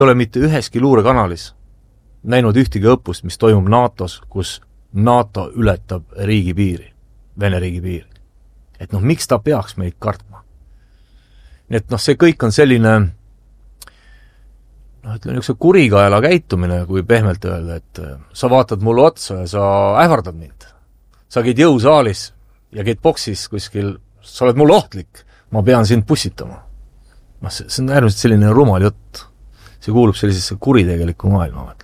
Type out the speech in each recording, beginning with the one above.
Ei ole mitte üheski luurekanalis näinud ühtegi õppust, mis toimub NATO-s, kus NATO ületab riigipiiri, Vene riigipiiri. Et miks ta peaks meid kartma? Nii et see kõik on selline ütleme üks kurikaela käitumine, kui pehmelt öelda, et sa vaatad mulle otsa ja sa ähvardad mind. Sa käid jõusaalis ja käid boksis kuskil, sa oled mulle ohtlik, ma pean sind pussitama. See on äärmiselt selline rumal jutt. See kuulub sellisesse kuritegeliku maailma, mõtle.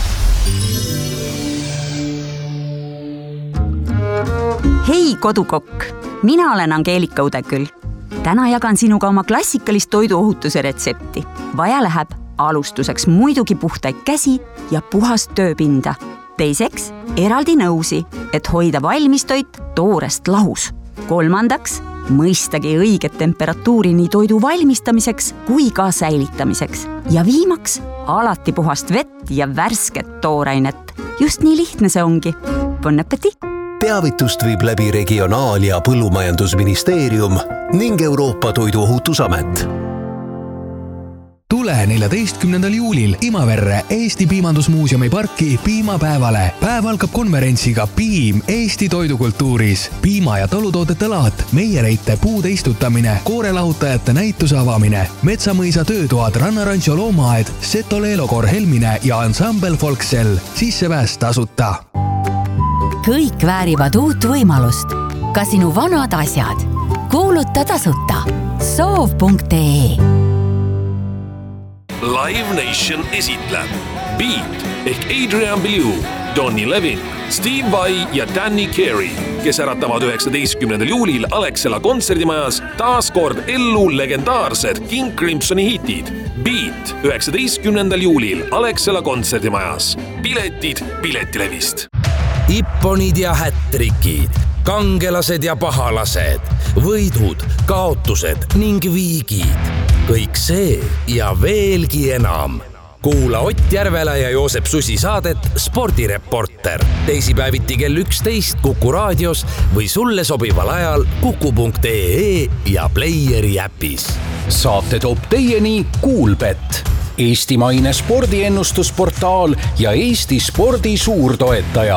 Hei kodukokk, mina olen Angeelika Udeküll. Täna jagan sinuga oma klassikalist toiduohutuse retsepti. Vaja läheb alustuseks muidugi puhtaid käsi ja puhast tööpinda. Teiseks eraldi nõusi, et hoida valmistoit toorest lahus. Kolmandaks mõistagi õiget temperatuuri nii toidu valmistamiseks kui ka säilitamiseks. Ja viimaks alati puhast vett ja värsket toorainet. Just nii lihtne see ongi. Bon appétit! Teavitust viib läbi Regionaal- ja Põllumajandusministeerium ning Euroopa Toiduohutusamet. Tule 14. juulil Imaverre Eesti Piimandusmuuseumi parki piimapäevale. Päev algab konverentsiga Piim Eesti toidukultuuris. Piima- ja talutoodete laat, meiereite puude istutamine, koorelahutajate näituse avamine, Metsamõisa töötoad, Rannarancho loomaaed, Seto Leelokoor Helmine ja Ensemble Folksel. Sissepääs tasuta. Kõik väärivad uut võimalust. Ka sinu vanad asjad. Kuuluta tasuta. Soov.ee Live Nation esitleb Beat ehk Adrian Belew, Donny Levin, Steve Vai ja Danny Carey, kes äratavad 19. juulil Alexela kontserdimajas taas kord ellu legendaarsed King Crimsoni hitid. Beat 19. juulil Alexela kontserdimajas. Piletid Piletilevist. Ipponid ja hättrikid, kangelased ja pahalased, võidud, kaotused ning viigid. Kõik see ja veelgi enam. Kuula Ott Järvela ja Joosep Susi saadet Spordireporter. Teisipäeviti kell 11 Kuku raadios või sulle sobival ajal kuku.ee ja Playeri äpis. Saate toob teieni Kuulbet, eestimaine spordiennustusportaal ja Eesti spordi suurtoetaja.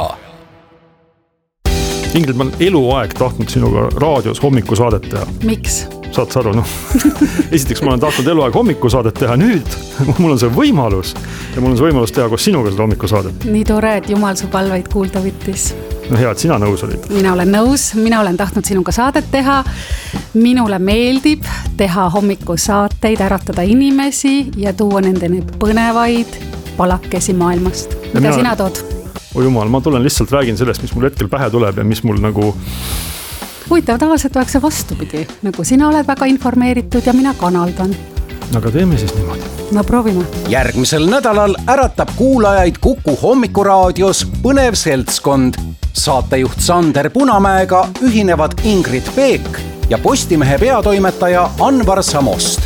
Ingrid, ma olen eluaeg tahtnud sinuga raadios hommikusaadet teha. Miks? Saad sa aru, Esiteks ma olen tahtnud eluaeg hommikusaadet teha, nüüd mul on see võimalus ja mul on see võimalus teha koos sinuga seda hommikusaadet. Nii tore, et Jumal su palveid kuulda võttis. Hea, et sina nõus olid. Mina olen nõus, mina olen tahtnud sinuga saadet teha. Minule meeldib teha hommikusaateid, äratada inimesi ja tuua nendeni põnevaid palakesi maailmast. Mida sina tood? Jumal, ma tulen lihtsalt räägin sellest, mis mul hetkel pähe tuleb ja mis mul nagu... Huvitav, tavaliselt oleks see vastupidi. Nagu sina oled väga informeeritud ja mina kanaldan. Aga teeme siis niimoodi. No proovime. Järgmisel nädalal äratab kuulajaid Kuku hommikuraadios põnev seltskond. Saatejuht Sander Punamäega ühinevad Ingrid Peek ja Postimehe peatoimetaja Anvar Samost.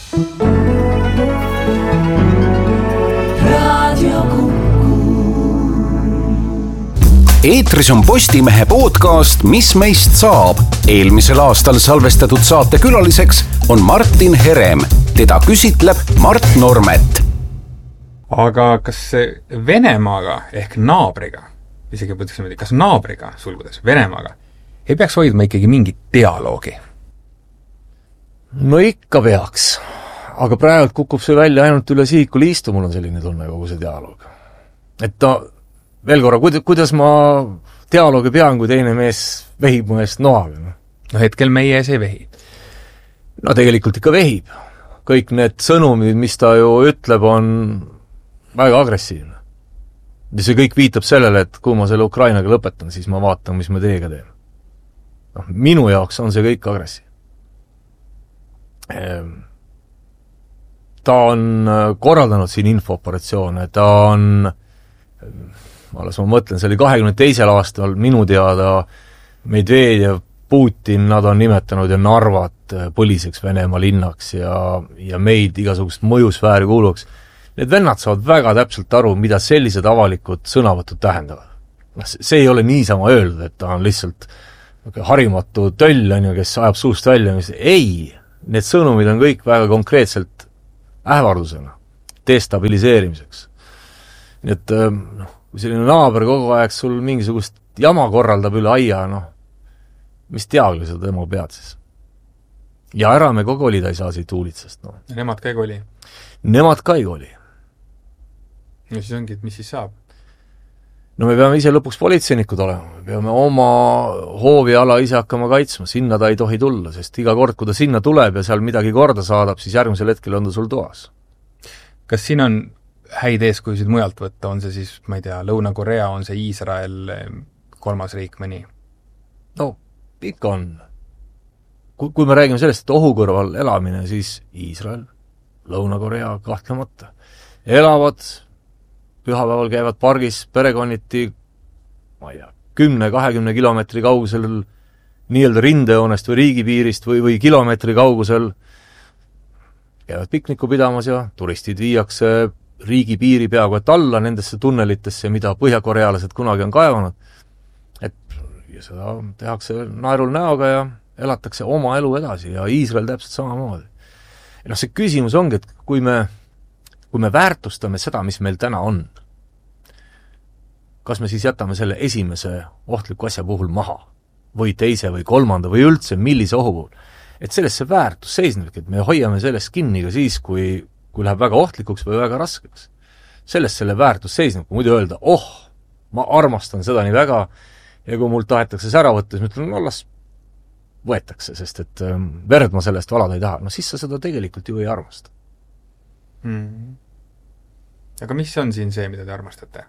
Eetris on Postimehe podcast Mis meist saab. Eelmisel aastal salvestatud saate külaliseks on Martin Herem. Teda küsitleb Mart Normet. Aga kas Venemaaga ehk naabriga, isegi mõtleks, kas naabriga, sulgudes Venemaaga, ei peaks hoidma ikkagi mingit dialoogi? No ikka peaks. Aga praegu kukub see välja ainult üle sihiku liistu, mul on selline tunne kogu see dialoog. Et veel korra, kuidas ma dialoogi pean, kui teine mees vehib mu eest noaga? No hetkel meie ees ei vehi. No tegelikult ikka vehib. Kõik need sõnumid, mis ta ju ütleb, on väga agressiivne. Ja see kõik viitab sellele, et kui ma selle Ukrainaga lõpetan, siis ma vaatan, mis me teiega teeme. Minu jaoks on see kõik agressiivne. Ta on korraldanud siin infooperatsioone, ta on... ma mõtlen, see oli 22. aastal minu teada Medvedev, Putin, nad on nimetanud ja Narvat põliseks Venemaa linnaks ja meid igasugust mõjusfääri kuuluks. Need vennad saavad väga täpselt aru, mida sellised avalikud sõnavõtud tähendavad. See ei ole niisama öeldud, et ta on lihtsalt harimatu töll, kes ajab suust välja. Ei, need sõnumid on kõik väga konkreetselt ähvardusena. destabiliseerimiseks. Nii et kui selline naaber kogu aeg sul mingisugust jama korraldab üle aia, mis teagi seda tema pead siis. Ja ära me kogu olida ei saa siit huulitsast. Ja nemad ka ei koli? Nemad ka ei koli. Ja siis ongi, et mis siis saab? No me peame ise lõpuks politseinikud olema, me peame oma hooviala ise hakkama kaitsma, sinna ta ei tohi tulla, sest iga kord, kui ta sinna tuleb ja seal midagi korda saadab, siis järgmisel hetkel on ta sul toas. Kas siin on häid eeskujusid mujalt võtta, on see siis, ma ei tea, Lõuna-Korea, on see Iisrael, kolmas riik mõni? No, ikka on. Kui me räägime sellest, et ohukõrval elamine, siis Iisrael, Lõuna-Korea kahtlemata elavad, pühapäeval käivad pargis perekonniti, ma ei tea, 10-20 kilomeetri kaugusel nii-öelda rindejoonest või riigipiirist või kilomeetri kaugusel käivad pikniku pidamas ja turistid viiakse riigipiiri peaaegu et alla nendesse tunnelitesse, mida põhjakorealased kunagi on kaevanud. Et ja seda tehakse naerul näoga ja elatakse oma elu edasi ja Iisrael täpselt samamoodi. Ja see küsimus ongi, et kui me väärtustame seda, mis meil täna on, kas me siis jätame selle esimese ohtliku asja puhul maha või teise või kolmanda või üldse millise ohu puhul. Et sellest see väärtus seisnebki, et me hoiame sellest kinni ka siis, kui läheb väga ohtlikuks või väga raskeks. Sellest selle väärtus seisneb, kui muidu öelda, ma armastan seda nii väga ja kui mult tahetakse see ära võtta, siis ma ütlen, las võetakse, sest et verd ma sellest valada ei taha. No siis sa seda tegelikult ju ei armasta. Aga mis on siin see, mida te armastate?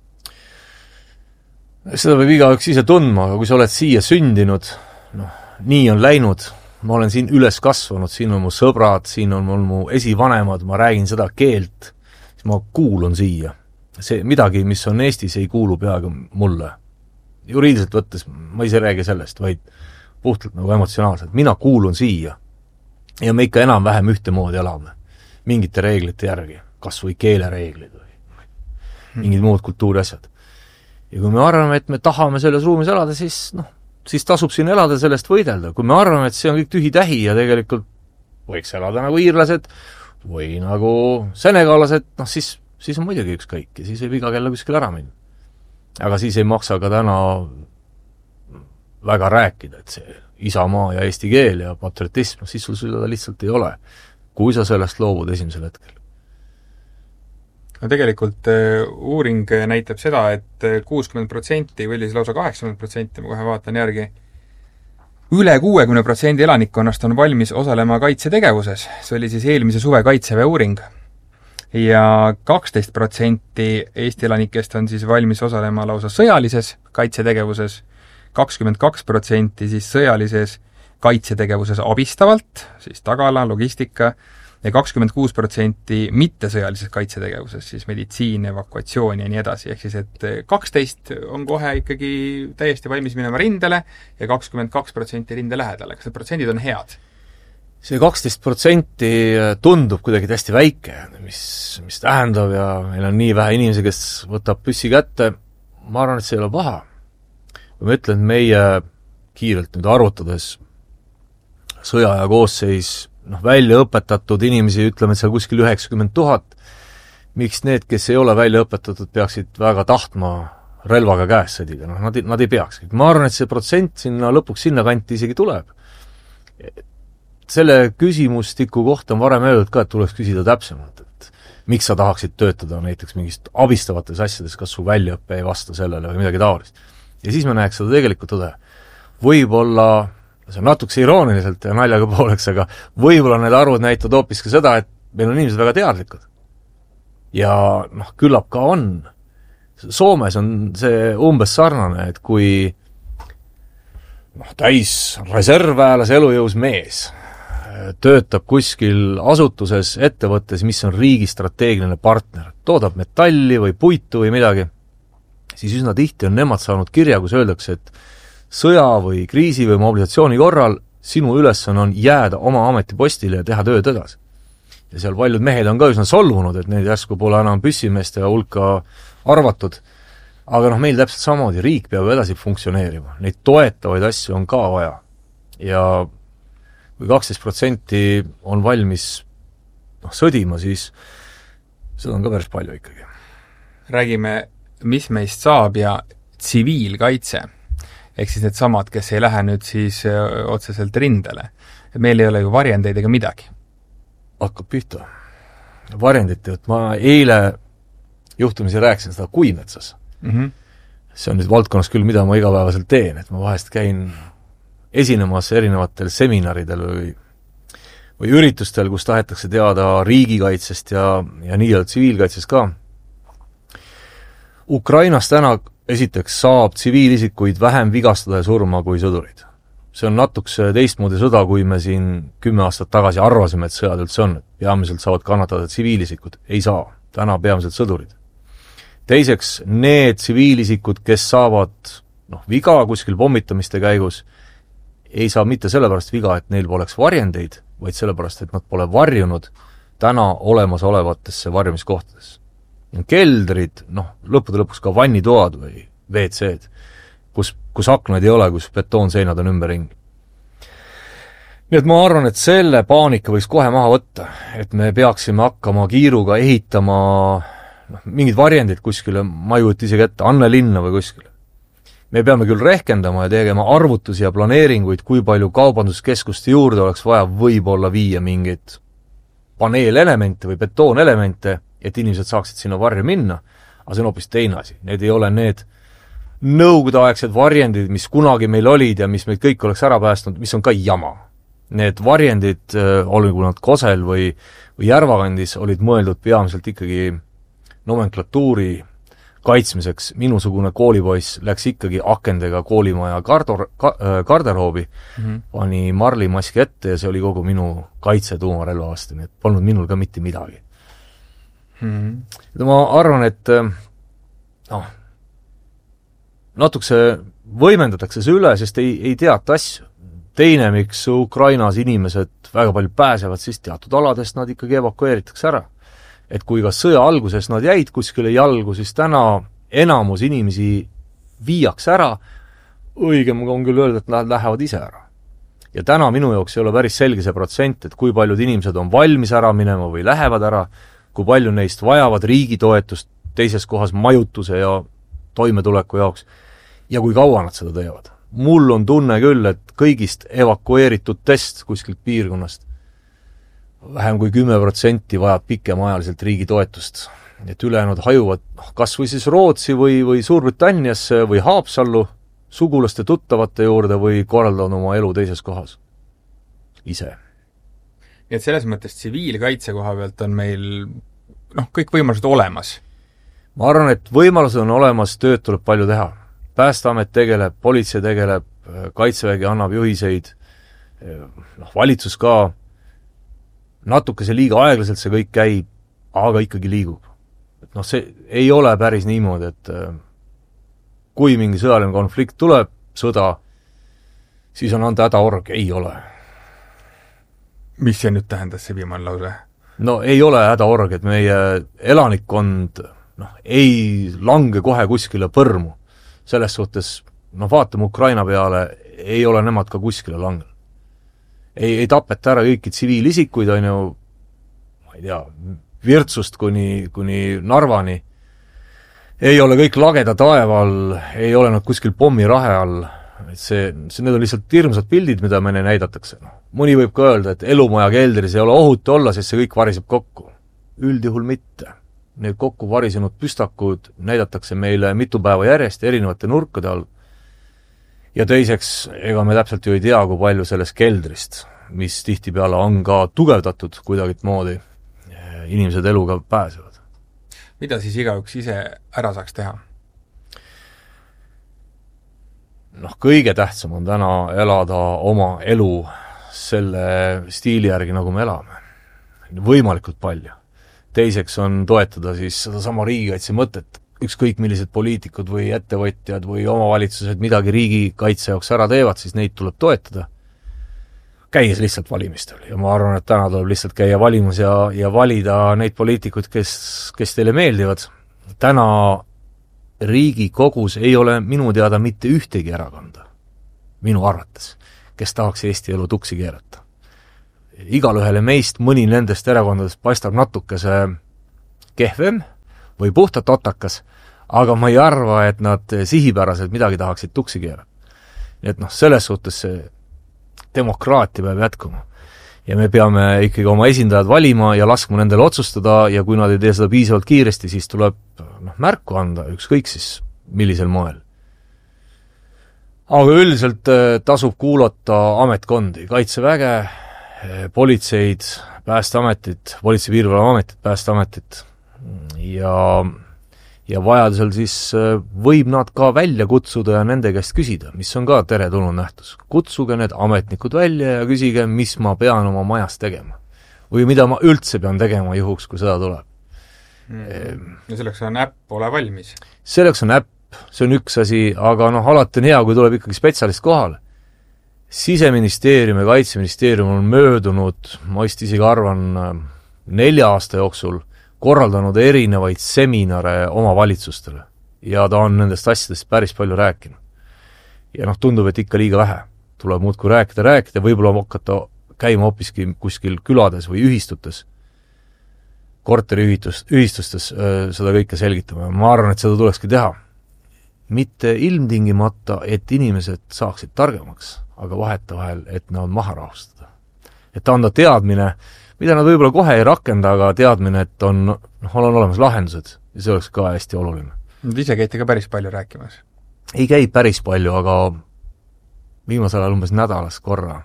Seda võib igaüks ise tundma, aga kui sa oled siia sündinud, nii on läinud, ma olen siin üles kasvanud, siin on mu sõbrad, siin on mu esivanemad, ma räägin seda keelt, siis ma kuulun siia. See midagi, mis on Eestis, ei kuulu peaaegu mulle. Juriidiliselt võttes, ma ise räägi sellest, vaid puhtalt nagu emotsionaalselt. Mina kuulun siia ja me ikka enam-vähem ühtemoodi elame. Mingite reeglite järgi, kas või keelereeglid või mingid muud kultuuri asjad. Ja kui me arvame, et me tahame selles ruumis elada, siis tasub siin elada, sellest võidelda. Kui me arvame, et see on kõik tühi-tähi ja tegelikult võiks elada nagu iirlased või nagu senegalased, siis on muidugi ükskõik ja siis võib iga kella kuskil ära minna. Aga siis ei maksa ka täna väga rääkida, et see isamaa ja eesti keel ja patriotism, siis sul seda lihtsalt ei ole, kui sa sellest loobud esimesel hetkel. No tegelikult uuring näitab seda, et 60% või siis lausa 80%, ma kohe vaatan järgi, üle 60% elanikkonnast on valmis osalema kaitsetegevuses. See oli siis eelmise suve kaitseväe uuring. Ja 12% Eesti elanikest on siis valmis osalema lausa sõjalises kaitsetegevuses, 22% siis sõjalises kaitsetegevuses abistavalt, siis tagala, logistika, ja 26% mittesõjalises kaitsetegevuses, siis meditsiin, evakuatsioon ja nii edasi. Ehk siis, et 12 on kohe ikkagi täiesti valmis minema rindele ja 22% rinde lähedale. Kas need protsendid on head? See 12% tundub kuidagi täiesti väike, mis tähendab ja meil on nii vähe inimesi, kes võtab püssi kätte. Ma arvan, et see ei ole paha. Kui ma ütlen, meie kiirelt nüüd arvutades sõja ja koosseis välja õpetatud inimesi, ütleme, et seal kuskil 90 000, miks need, kes ei ole välja õpetatud, peaksid väga tahtma relvaga käes sõdida, nad ei peaks. Ma arvan, et see protsent lõpuks sinna kanti isegi tuleb. Selle küsimustiku kohta on varem öeldud ka, et tuleks küsida täpsemalt, et miks sa tahaksid töötada näiteks mingist abistavates asjades, kas su väljaõppe ei vasta sellele või midagi taolist. Ja siis me näeks seda tegelikult tõde. Võib-olla see on natuke irooniliselt ja naljaga pooleks, aga võib-olla need arvud näitavad hoopis ka seda, et meil on inimesed väga teadlikud. Ja küllap ka on. Soomes on see umbes sarnane, et kui täis reservväelase elujõus mees töötab kuskil asutuses, ettevõttes, mis on riigi strateegiline partner, toodab metalli või puitu või midagi, siis üsna tihti on nemad saanud kirja, kus öeldakse, et sõja või kriisi või mobilisatsiooni korral sinu ülesanne on jääda oma ametipostile ja teha tööd edasi. Ja seal paljud mehed on ka üsna solvunud, et neid järsku pole enam püssimeeste hulka arvatud, aga meil täpselt samamoodi, riik peab edasi funktsioneerima, neid toetavaid asju on ka vaja. Ja kui 12% on valmis sõdima, siis seda on ka päris palju ikkagi. Räägime, mis meist saab ja tsiviilkaitse, ehk siis need samad, kes ei lähe nüüd siis otseselt rindele. Meil ei ole ju varjendeid ega midagi. Hakkab pihta. Varjendit, et ma eile juhtumisi rääkisin seda Kuimetsas. See on nüüd valdkonnas küll, mida ma igapäevaselt teen, et ma vahest käin esinemas erinevatel seminaridel või üritustel, kus tahetakse teada riigikaitsest ja nii-öelda tsiviilkaitsest ka. Ukrainas täna esiteks saab tsiviilisikuid vähem vigastada ja surma kui sõdurid. See on natukese teistmoodi sõda, kui me siin 10 aastat tagasi arvasime, et sõjad üldse on. Peamiselt saavad kannatada tsiviilisikud. Ei saa. Täna peamiselt sõdurid. Teiseks, need tsiviilisikud, kes saavad viga kuskil pommitamiste käigus, ei saa mitte sellepärast viga, et neil poleks varjendeid, vaid sellepärast, et nad pole varjunud täna olemasolevatesse varjumiskohtadesse. Keldrid, lõppude lõpuks ka vannitoad või WC-d, kus aknaid ei ole, kus betoonseinad on ümberringi. Nii et ma arvan, et selle paanika võiks kohe maha võtta, et me peaksime hakkama kiiruga ehitama mingid varjendid kuskile, ma ei võtta isegi ette, Annelinna või kuskile. Me peame küll rehkendama ja tegema arvutusi ja planeeringuid, kui palju kaubanduskeskuste juurde oleks vaja võib-olla viia mingeid paneelelemente või betoonelemente, et inimesed saaksid sinna varju minna, aga see on hoopis teine asi. Need ei ole need nõukogudeaegsed varjendid, mis kunagi meil olid ja mis meid kõik oleks ära päästnud, mis on ka jama. Need varjendid, olgu nad Kosel või Järvakandis, olid mõeldud peamiselt ikkagi nomenklatuuri kaitsmiseks. Minusugune koolipoiss läks ikkagi akendega koolimaja garderoobi, pani marlimaski ette ja see oli kogu minu kaitse tuumarelva vastu, nii et polnud minul ka mitte midagi. Ma arvan, et natukese võimendatakse see üle, sest ei teata asju. Teine, miks Ukrainas inimesed väga palju pääsevad, siis teatud aladest nad ikkagi evakueeritakse ära. Et kui ka sõja alguses nad jäid kuskile jalgu, siis täna enamus inimesi viiaks ära, õigem on küll öelda, et nad lähevad ise ära. Ja täna minu jaoks ei ole päris selge see protsent, et kui paljud inimesed on valmis ära minema või lähevad ära, kui palju neist vajavad riigi toetust teises kohas majutuse ja toimetuleku jaoks ja kui kaua nad seda teevad. Mul on tunne küll, et kõigist evakueeritutest kuskilt piirkonnast vähem kui 10% vajab pikemaajaliselt riigi toetust. Et ülejäänud hajuvad kas või siis Rootsi või Suurbritanniasse või Haapsallu sugulaste tuttavate juurde või korraldavad oma elu teises kohas ise. Et selles mõttes tsiviilkaitse koha pealt on meil kõik võimalused olemas. Ma arvan, et võimalused on olemas, tööd tuleb palju teha. Päästeamet tegeleb, politsei tegeleb, kaitsevägi annab juhiseid, valitsus ka, natukese liiga aeglaselt see kõik käib, aga ikkagi liigub. See ei ole päris niimoodi, et kui mingi sõjaline konflikt tuleb, sõda, siis on anda hädaorg, ei ole. Mis see nüüd tähendas, see viimane lause? Ei ole hädaorg, et meie elanikkond ei lange kohe kuskile põrmu. Selles suhtes, vaatame Ukraina peale, ei ole nemad ka kuskile langenud. Ei tapeta ära kõiki tsiviilisikuid, on ju, ma ei tea, Virtsust kuni Narvani. Ei ole kõik lageda taeval, ei ole nad kuskil pommirahe all. Need on lihtsalt hirmsad pildid, mida meile näidatakse. Mõni võib ka öelda, et elumaja keldris ei ole ohutu olla, sest see kõik variseb kokku. Üldjuhul mitte. Need kokku varisenud püstakud näidatakse meile mitu päeva järjest erinevate nurkade all. Ja teiseks, ega me täpselt ju ei tea, kui palju sellest keldrist, mis tihtipeale on ka tugevdatud kuidagit moodi, inimesed eluga pääsevad. Mida siis igaüks ise ära saaks teha? Kõige tähtsam on täna elada oma elu selle stiili järgi, nagu me elame. Võimalikult palju. Teiseks on toetada siis seda sama riigikaitse mõtet. Ükskõik millised poliitikud või ettevõtjad või omavalitsused midagi riigikaitse jaoks ära teevad, siis neid tuleb toetada. Käies lihtsalt valimistel. Ja ma arvan, et täna tuleb lihtsalt käia valimas ja valida neid poliitikud, kes teile meeldivad. Täna Riigikogus ei ole minu teada mitte ühtegi erakonda, minu arvates, kes tahaks Eesti elu tuksi keerata. Igalühele meist mõni nendest erakondadest paistab natukese kehvem või puhtalt otakas, aga ma ei arva, et nad sihipäraselt midagi tahaksid tuksi keerata. Nii et selles suhtes see demokraatia peab jätkuma. Ja me peame ikkagi oma esindajad valima ja laskma nendele otsustada ja kui nad ei tee seda piisavalt kiiresti, siis tuleb märku anda, ükskõik siis millisel moel. Aga üldiselt tasub kuulata ametkondi, kaitseväge, politseid, päästeametit, politsei-piirivalveametit, päästeametit ja vajadusel siis võib nad ka välja kutsuda ja nende käest küsida, mis on ka teretulnud nähtus. Kutsuge need ametnikud välja ja küsige, mis ma pean oma majas tegema. Või mida ma üldse pean tegema juhuks, kui seda tuleb. Ja selleks on äpp ole valmis? Selleks on äpp, see on üks asi, aga alati on hea, kui tuleb ikkagi spetsialist kohale. Siseministeerium ja Kaitseministeerium on möödunud, ma vist isegi arvan 4 aasta jooksul korraldanud erinevaid seminare oma valitsustele ja ta on nendest asjadest päris palju rääkinud. Ja tundub, et ikka liiga vähe. Tuleb muudkui rääkida, võib-olla hakata käima hoopiski kuskil külades või ühistutes, korteriühistustes seda kõike selgitama. Ma arvan, et seda tulekski teha. Mitte ilmtingimata, et inimesed saaksid targemaks, aga vahetevahel, et nad maha rahustada. Et anda teadmine, mida nad võib-olla kohe ei rakenda, aga teadmine, et on olemas lahendused ja see oleks ka hästi oluline. Nad ise käite ka päris palju rääkimas? Ei käi päris palju, aga viimasel ajal umbes nädalas korra.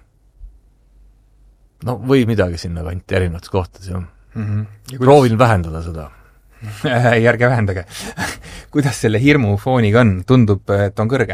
Või midagi sinna kanti erinevates kohtades, jah. Proovin vähendada seda. Järge vähendage. Kuidas selle hirmu fooniga on? Tundub, et on kõrge?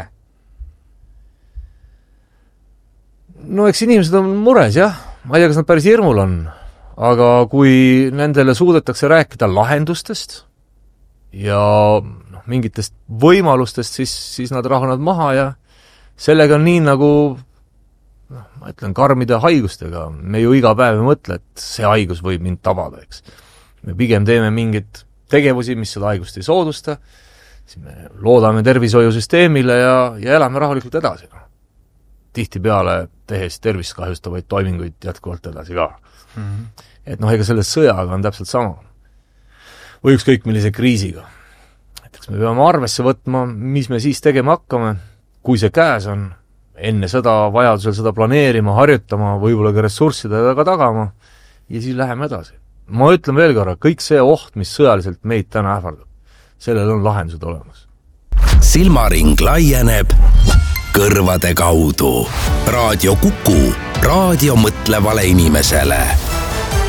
Eks inimesed on mures, jah. Ma ei tea, kas nad päris hirmul on, aga kui nendele suudetakse rääkida lahendustest ja mingitest võimalustest, siis nad rahunevad maha ja sellega on nii nagu, ma ütlen, karmide haigustega. Me ju iga päev ei mõtle, et see haigus võib mind tabada, eks. Me pigem teeme mingid tegevusi, mis seda haigust ei soodusta, siis me loodame tervishoiusüsteemile ja elame rahulikult edasi. Tihtipeale tehes tervist kahjustavaid toiminguid jätkuvalt edasi ka. Et ega selle sõjaga on täpselt sama. Või ükskõik millise kriisiga. Eks me peame arvesse võtma, mis me siis tegema hakkame, kui see käes on, enne seda vajadusel seda planeerima, harjutama, võib-olla ka ressurssidega tagama ja siis läheme edasi. Ma ütlen veel korra, kõik see oht, mis sõjaliselt meid täna ähvardab, sellel on lahendused olemas. Silmaring laieneb kõrvade kaudu. Raadio Kuku, raadio mõtlevale inimesele.